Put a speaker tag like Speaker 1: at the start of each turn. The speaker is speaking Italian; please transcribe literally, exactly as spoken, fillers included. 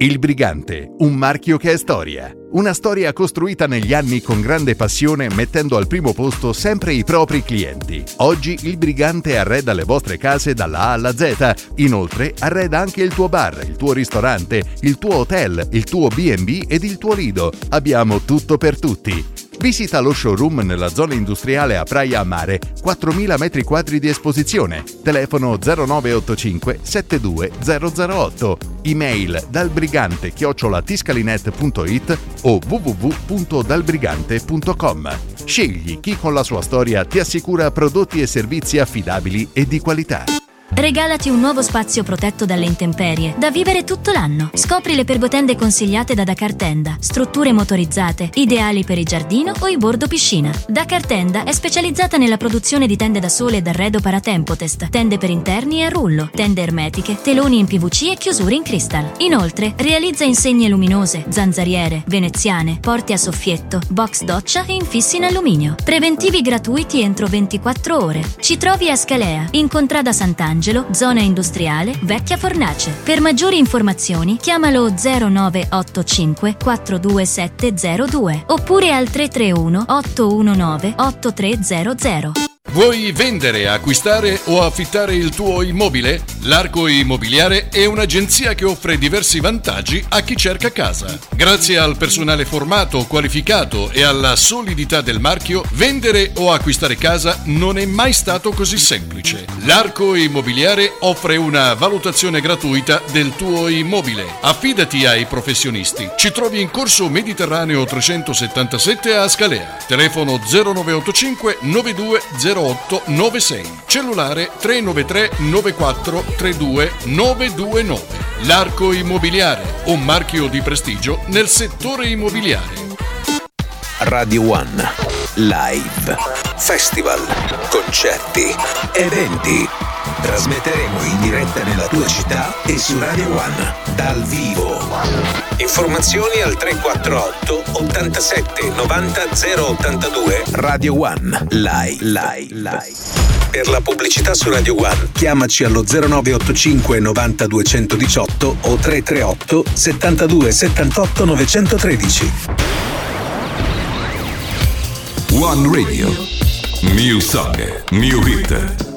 Speaker 1: Il Brigante, un marchio che è storia. Una storia costruita negli anni con grande passione, mettendo al primo posto sempre i propri clienti. Oggi il Brigante arreda le vostre case dalla A alla Z. Inoltre arreda anche il tuo bar, il tuo ristorante, il tuo hotel, il tuo B and B ed il tuo lido. Abbiamo tutto per tutti. Visita lo showroom nella zona industriale a Praia a Mare, quattromila metri quadri di esposizione. Telefono zero nove otto cinque sette due zero zero otto. Email dalbrigante chiocciola tiscalinet punto it o w w w punto dalbrigante punto com. Scegli chi con la sua storia ti assicura prodotti e servizi affidabili e di qualità.
Speaker 2: Regalati un nuovo spazio protetto dalle intemperie, da vivere tutto l'anno. Scopri le perbotende consigliate da Dakar Tenda, strutture motorizzate, ideali per il giardino o il bordo piscina. Dakar Tenda è specializzata nella produzione di tende da sole ed arredo Paratempotest, tende per interni e a rullo, tende ermetiche, teloni in P V C e chiusure in cristal. Inoltre, realizza insegne luminose, zanzariere, veneziane, porte a soffietto, box doccia e infissi in alluminio. Preventivi gratuiti entro ventiquattro ore. Ci trovi a Scalea, in contrada Sant'Angelo, zona industriale, Vecchia Fornace. Per maggiori informazioni chiamalo zero nove otto cinque quattro due sette zero due oppure al tre tre uno otto uno nove otto tre zero zero.
Speaker 3: Vuoi vendere, acquistare o affittare il tuo immobile? L'Arco Immobiliare è un'agenzia che offre diversi vantaggi a chi cerca casa. Grazie al personale formato, qualificato e alla solidità del marchio, vendere o acquistare casa non è mai stato così semplice. L'Arco Immobiliare offre una valutazione gratuita del tuo immobile. Affidati ai professionisti. Ci trovi in Corso Mediterraneo trecentosettantasette a Scalea. Telefono zero nove otto cinque nove due zero otto nove sei. Cellulare tre nove tre nove quattro tre due nove due nove. L'Arco Immobiliare, un marchio di prestigio nel settore immobiliare.
Speaker 4: Radio One Live. Festival, concerti, eventi. Trasmetteremo in diretta nella tua città e su Radio One dal vivo. Informazioni al tre quattro otto ottantasette novanta zero ottantadue. Radio One Live. Live. Live. Per la pubblicità su Radio One chiamaci allo zero nove otto cinque novanta duecentodiciotto o tre tre otto settantadue settantotto novecentotredici.
Speaker 5: One Radio. New song, new hit.